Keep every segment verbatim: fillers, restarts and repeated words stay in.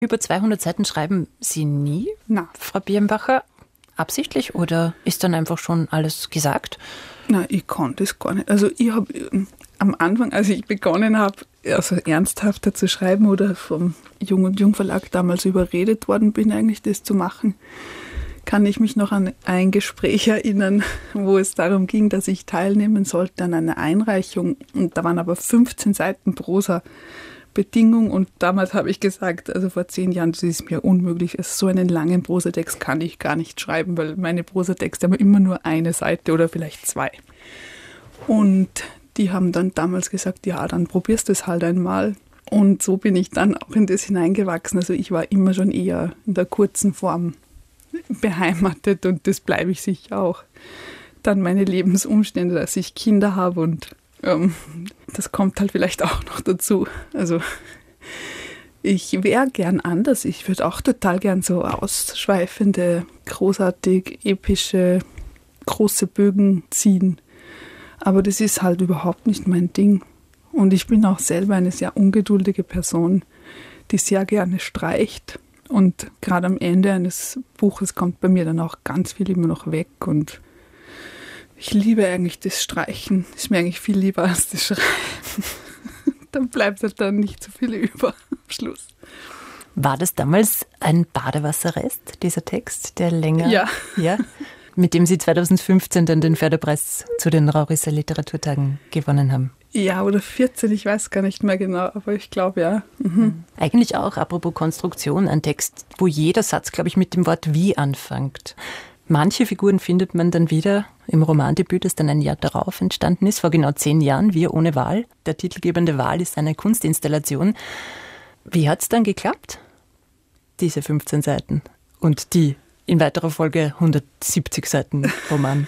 Über zweihundert Seiten schreiben Sie nie, Na. Frau Birnbacher? Absichtlich oder ist dann einfach schon alles gesagt? Nein, ich kann das gar nicht. Also ich habe am Anfang, als ich begonnen habe, also ernsthafter zu schreiben oder vom Jung und Jung Verlag damals überredet worden bin, eigentlich das zu machen, kann ich mich noch an ein Gespräch erinnern, wo es darum ging, dass ich teilnehmen sollte an einer Einreichung. Und da waren aber fünfzehn Seiten Prosa Bedingung und damals habe ich gesagt, also vor zehn Jahren, das ist mir unmöglich, so einen langen Prosatext kann ich gar nicht schreiben, weil meine Prosatexte haben immer nur eine Seite oder vielleicht zwei. Und die haben dann damals gesagt, ja, dann probierst du es halt einmal. Und so bin ich dann auch in das hineingewachsen. Also ich war immer schon eher in der kurzen Form beheimatet und das bleibe ich sicher auch. Dann meine Lebensumstände, dass ich Kinder habe und ähm, das kommt halt vielleicht auch noch dazu. Also ich wäre gern anders. Ich würde auch total gern so ausschweifende, großartig, epische, große Bögen ziehen. Aber das ist halt überhaupt nicht mein Ding. Und ich bin auch selber eine sehr ungeduldige Person, die sehr gerne streicht. Und gerade am Ende eines Buches kommt bei mir dann auch ganz viel immer noch weg. Und ich liebe eigentlich das Streichen. Ist mir eigentlich viel lieber als das Schreiben. Dann bleibt halt dann nicht so viel über am Schluss. War das damals ein Badewasserrest, dieser Text, der länger... Ja. Ja, mit dem Sie zweitausendfünfzehn dann den Förderpreis zu den Raurisser Literaturtagen gewonnen haben. Ja, oder vierzehn, ich weiß gar nicht mehr genau, aber ich glaube ja. Mhm. Eigentlich auch, apropos Konstruktion, ein Text, wo jeder Satz, glaube ich, mit dem Wort wie anfängt. Manche Figuren findet man dann wieder im Romandebüt, das dann ein Jahr darauf entstanden ist, vor genau zehn Jahren, Wir ohne Wahl. Der titelgebende Wahl ist eine Kunstinstallation. Wie hat es dann geklappt, diese fünfzehn Seiten und die in weiterer Folge hundertsiebzig Seiten Roman?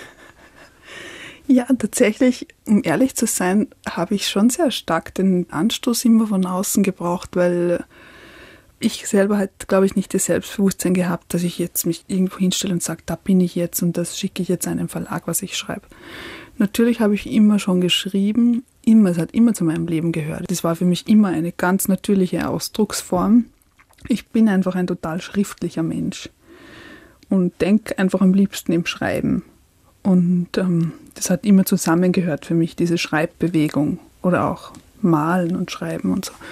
Ja, tatsächlich, um ehrlich zu sein, habe ich schon sehr stark den Anstoß immer von außen gebraucht, weil ich selber halt, glaube ich, nicht das Selbstbewusstsein gehabt, dass ich jetzt mich irgendwo hinstelle und sage, da bin ich jetzt und das schicke ich jetzt einem Verlag, was ich schreibe. Natürlich habe ich immer schon geschrieben, immer, es hat immer zu meinem Leben gehört. Das war für mich immer eine ganz natürliche Ausdrucksform. Ich bin einfach ein total schriftlicher Mensch und denke einfach am liebsten im Schreiben. Und ähm, das hat immer zusammengehört für mich, diese Schreibbewegung oder auch Malen und Schreiben und so.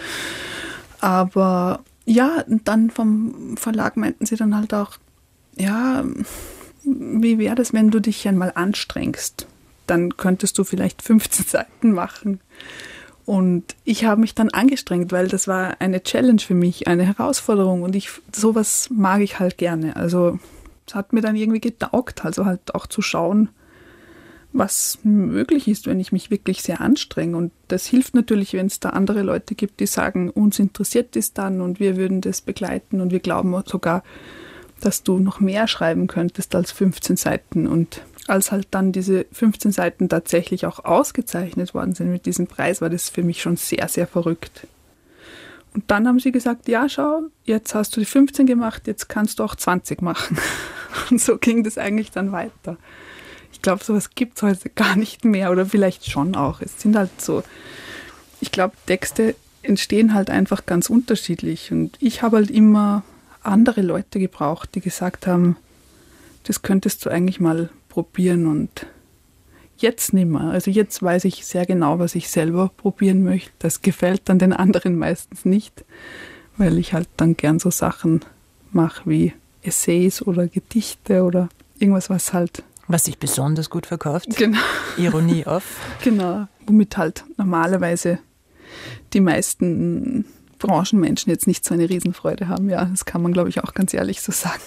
Aber ja, und dann vom Verlag meinten sie dann halt auch, ja, wie wäre das, wenn du dich einmal anstrengst? Dann könntest du vielleicht fünfzehn Seiten machen. Und ich habe mich dann angestrengt, weil das war eine Challenge für mich, eine Herausforderung. Und ich sowas mag ich halt gerne. Also es hat mir dann irgendwie getaugt, also halt auch zu schauen, was möglich ist, wenn ich mich wirklich sehr anstrenge. Und das hilft natürlich, wenn es da andere Leute gibt, die sagen, uns interessiert das dann und wir würden das begleiten und wir glauben sogar, dass du noch mehr schreiben könntest als fünfzehn Seiten. Und als halt dann diese fünfzehn Seiten tatsächlich auch ausgezeichnet worden sind mit diesem Preis, war das für mich schon sehr, sehr verrückt. Und dann haben sie gesagt, ja, schau, jetzt hast du die fünfzehn gemacht, jetzt kannst du auch zwanzig machen. Und so ging das eigentlich dann weiter. Ich glaube, sowas gibt es heute gar nicht mehr oder vielleicht schon auch. Es sind halt so, ich glaube, Texte entstehen halt einfach ganz unterschiedlich. Und ich habe halt immer andere Leute gebraucht, die gesagt haben, das könntest du eigentlich mal probieren und jetzt nicht mehr. Also jetzt weiß ich sehr genau, was ich selber probieren möchte. Das gefällt dann den anderen meistens nicht, weil ich halt dann gern so Sachen mache wie Essays oder Gedichte oder irgendwas, was halt... Was sich besonders gut verkauft. Genau. Ironie off. Genau. Womit halt normalerweise die meisten Branchenmenschen jetzt nicht so eine Riesenfreude haben. Ja, das kann man, glaube ich, auch ganz ehrlich so sagen.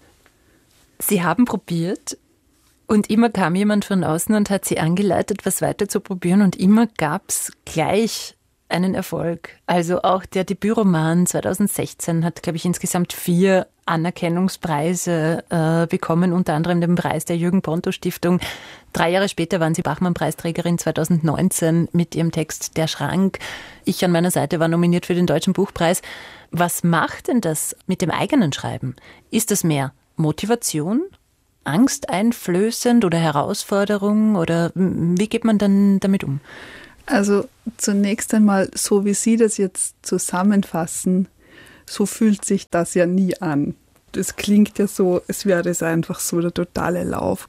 Sie haben probiert und immer kam jemand von außen und hat Sie angeleitet, was weiter zu probieren und immer gab es gleich einen Erfolg. Also auch der Debütroman zweitausendsechzehn hat, glaube ich, insgesamt vier Anerkennungspreise äh, bekommen, unter anderem den Preis der Jürgen-Ponto-Stiftung. Drei Jahre später waren Sie Bachmann-Preisträgerin zweitausendneunzehn mit Ihrem Text Der Schrank. Ich an meiner Seite war nominiert für den Deutschen Buchpreis. Was macht denn das mit dem eigenen Schreiben? Ist das mehr Motivation, angsteinflößend oder Herausforderung oder wie geht man dann damit um? Also zunächst einmal, so wie Sie das jetzt zusammenfassen, so fühlt sich das ja nie an. Das klingt ja so, als wäre das einfach so der totale Lauf.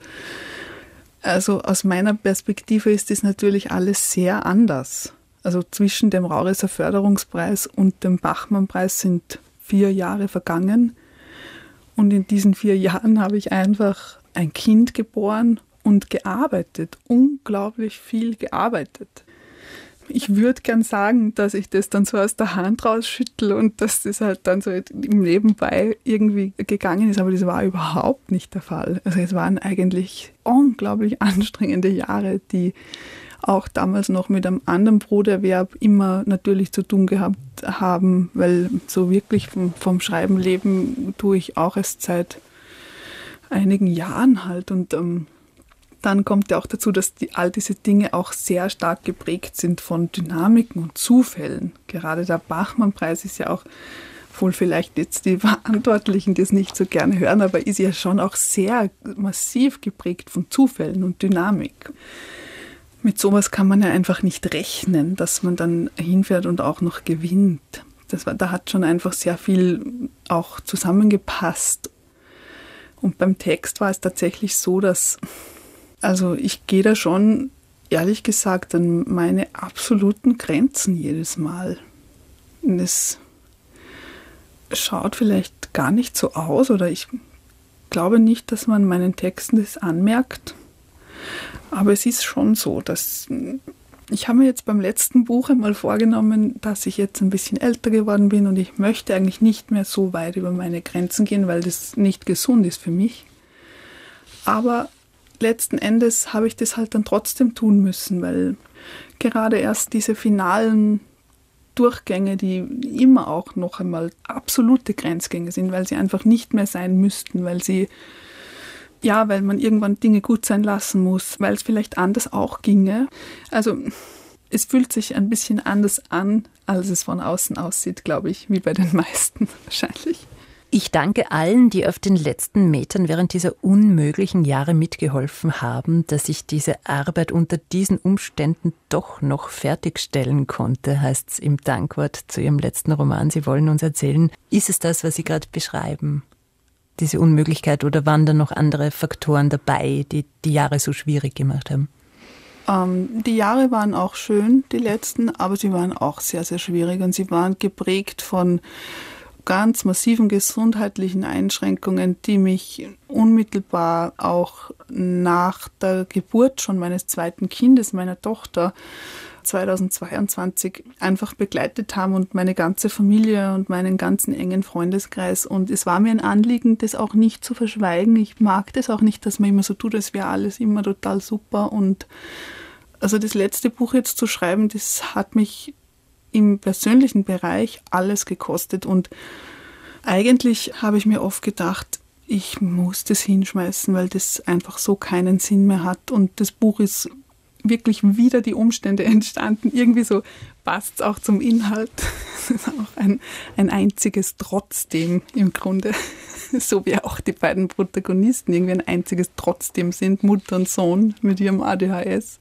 Also aus meiner Perspektive ist das natürlich alles sehr anders. Also zwischen dem Raurisser Förderungspreis und dem Bachmann-Preis sind vier Jahre vergangen. Und in diesen vier Jahren habe ich einfach ein Kind geboren und gearbeitet, unglaublich viel gearbeitet. Ich würde gern sagen, dass ich das dann so aus der Hand rausschüttel und dass das halt dann so im Nebenbei irgendwie gegangen ist, aber das war überhaupt nicht der Fall. Also es waren eigentlich unglaublich anstrengende Jahre, die auch damals noch mit einem anderen Broterwerb immer natürlich zu tun gehabt haben, weil so wirklich vom, vom Schreiben leben tue ich auch erst seit einigen Jahren halt und ähm, dann kommt ja auch dazu, dass die, all diese Dinge auch sehr stark geprägt sind von Dynamiken und Zufällen. Gerade der Bachmann-Preis ist ja auch, wohl vielleicht jetzt die Verantwortlichen, die es nicht so gerne hören, aber ist ja schon auch sehr massiv geprägt von Zufällen und Dynamik. Mit sowas kann man ja einfach nicht rechnen, dass man dann hinfährt und auch noch gewinnt. Das war, da hat schon einfach sehr viel auch zusammengepasst. Und beim Text war es tatsächlich so, dass Also ich gehe da schon, ehrlich gesagt, an meine absoluten Grenzen jedes Mal. Und es schaut vielleicht gar nicht so aus oder ich glaube nicht, dass man meinen Texten das anmerkt. Aber es ist schon so, dass ich habe mir jetzt beim letzten Buch einmal vorgenommen, dass ich jetzt ein bisschen älter geworden bin und ich möchte eigentlich nicht mehr so weit über meine Grenzen gehen, weil das nicht gesund ist für mich. Aber letzten Endes habe ich das halt dann trotzdem tun müssen, weil gerade erst diese finalen Durchgänge, die immer auch noch einmal absolute Grenzgänge sind, weil sie einfach nicht mehr sein müssten, weil sie, ja, weil man irgendwann Dinge gut sein lassen muss, weil es vielleicht anders auch ginge. Also es fühlt sich ein bisschen anders an, als es von außen aussieht, glaube ich, wie bei den meisten wahrscheinlich. Ich danke allen, die auf den letzten Metern während dieser unmöglichen Jahre mitgeholfen haben, dass ich diese Arbeit unter diesen Umständen doch noch fertigstellen konnte, heißt es im Dankwort zu Ihrem letzten Roman. Sie wollen uns erzählen, ist es das, was Sie gerade beschreiben, diese Unmöglichkeit, oder waren da noch andere Faktoren dabei, die die Jahre so schwierig gemacht haben? Ähm, die Jahre waren auch schön, die letzten, aber sie waren auch sehr, sehr schwierig und sie waren geprägt von ganz massiven gesundheitlichen Einschränkungen, die mich unmittelbar auch nach der Geburt schon meines zweiten Kindes, meiner Tochter, zweitausendzweiundzwanzig einfach begleitet haben und meine ganze Familie und meinen ganzen engen Freundeskreis. Und es war mir ein Anliegen, das auch nicht zu verschweigen. Ich mag das auch nicht, dass man immer so tut, als wäre alles immer total super. Und also das letzte Buch jetzt zu schreiben, das hat mich im persönlichen Bereich alles gekostet und eigentlich habe ich mir oft gedacht, ich muss das hinschmeißen, weil das einfach so keinen Sinn mehr hat und das Buch ist wirklich wieder die Umstände entstanden. Irgendwie so passt es auch zum Inhalt. Es ist auch ein, ein einziges Trotzdem im Grunde, so wie auch die beiden Protagonisten irgendwie ein einziges Trotzdem sind, Mutter und Sohn mit ihrem A D H S.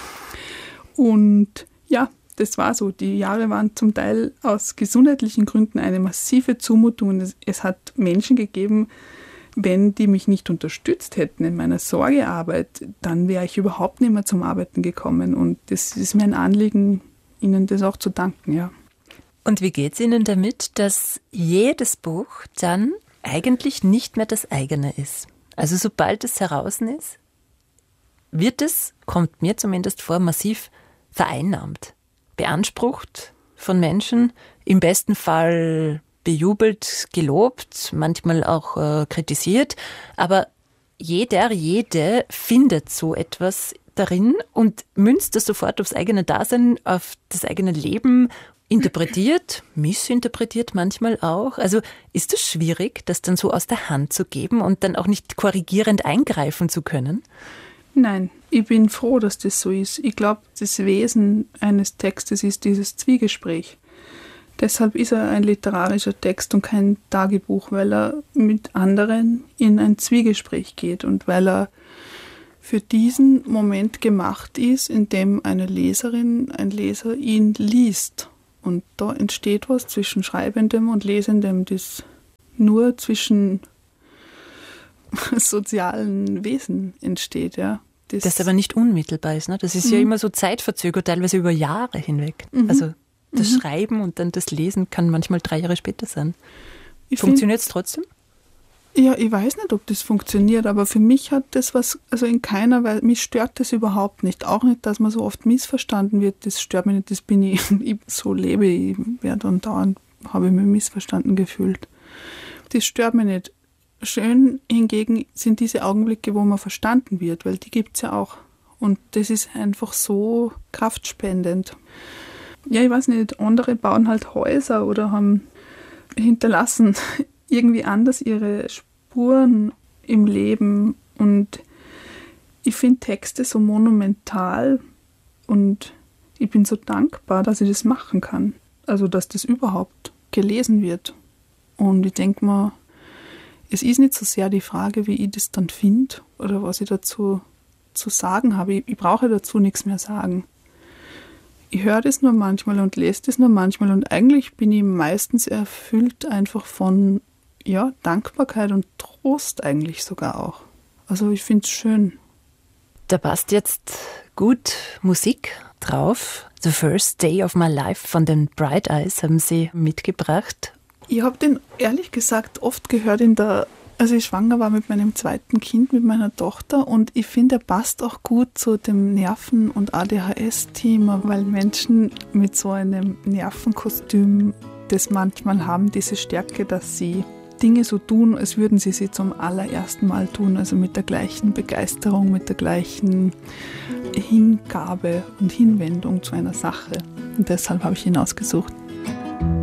Und ja, das war so. Die Jahre waren zum Teil aus gesundheitlichen Gründen eine massive Zumutung. Und es, es hat Menschen gegeben, wenn die mich nicht unterstützt hätten in meiner Sorgearbeit, dann wäre ich überhaupt nicht mehr zum Arbeiten gekommen. Und das ist mir ein Anliegen, Ihnen das auch zu danken, ja. Und wie geht es Ihnen damit, dass jedes Buch dann eigentlich nicht mehr das eigene ist? Also sobald es heraus ist, wird es, kommt mir zumindest vor, massiv vereinnahmt. Beansprucht von Menschen, im besten Fall bejubelt, gelobt, manchmal auch äh, kritisiert, aber jeder, jede findet so etwas darin und münzt das sofort aufs eigene Dasein, auf das eigene Leben, interpretiert, missinterpretiert manchmal auch. Also ist es schwierig, das dann so aus der Hand zu geben und dann auch nicht korrigierend eingreifen zu können? Nein, ich bin froh, dass das so ist. Ich glaube, das Wesen eines Textes ist dieses Zwiegespräch. Deshalb ist er ein literarischer Text und kein Tagebuch, weil er mit anderen in ein Zwiegespräch geht und weil er für diesen Moment gemacht ist, in dem eine Leserin, ein Leser ihn liest Und da entsteht was zwischen Schreibendem und Lesendem, das nur zwischen sozialen Wesen entsteht. Ja. Das, das aber nicht unmittelbar ist. Ne? Das ist mhm. ja immer so zeitverzögert, teilweise über Jahre hinweg. Mhm. Also das mhm. Schreiben und dann das Lesen kann manchmal drei Jahre später sein. Funktioniert es trotzdem? Ja, ich weiß nicht, ob das funktioniert, aber für mich hat das was, also in keiner Weise, mich stört das überhaupt nicht. Auch nicht, dass man so oft missverstanden wird, das stört mich nicht, das bin ich, ich so lebe, ich werde und dauernd habe ich mich missverstanden gefühlt. Das stört mich nicht. Schön hingegen sind diese Augenblicke, wo man verstanden wird, weil die gibt es ja auch. Und das ist einfach so kraftspendend. Ja, ich weiß nicht, andere bauen halt Häuser oder haben hinterlassen irgendwie anders ihre Spuren im Leben. Und ich finde Texte so monumental und ich bin so dankbar, dass ich das machen kann. Also, dass das überhaupt gelesen wird. Und ich denke mir, es ist nicht so sehr die Frage, wie ich das dann finde oder was ich dazu zu sagen habe. Ich, ich brauche dazu nichts mehr sagen. Ich höre das nur manchmal und lese das nur manchmal und eigentlich bin ich meistens erfüllt einfach von ja, Dankbarkeit und Trost eigentlich sogar auch. Also ich finde es schön. Da passt jetzt gut Musik drauf. The First Day of My Life von den Bright Eyes haben Sie mitgebracht. Ich habe den ehrlich gesagt oft gehört, in der, als ich schwanger war mit meinem zweiten Kind, mit meiner Tochter. Und ich finde, er passt auch gut zu dem Nerven- und A D H S-Thema, weil Menschen mit so einem Nervenkostüm das manchmal haben, diese Stärke, dass sie Dinge so tun, als würden sie sie zum allerersten Mal tun, also mit der gleichen Begeisterung, mit der gleichen Hingabe und Hinwendung zu einer Sache. Und deshalb habe ich ihn ausgesucht.